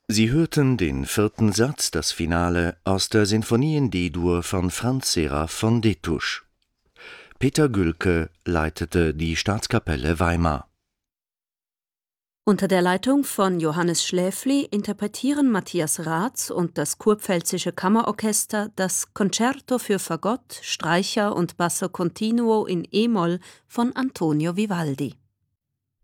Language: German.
Sie hörten den 4. Satz, das Finale, aus der Sinfonie in D-Dur von Franz Seraph von Destouches. Peter Gülke leitete die Staatskapelle Weimar. Unter der Leitung von Johannes Schläfli interpretieren Matthias Raths und das Kurpfälzische Kammerorchester das Concerto für Fagott, Streicher und Basso continuo in e-Moll von Antonio Vivaldi.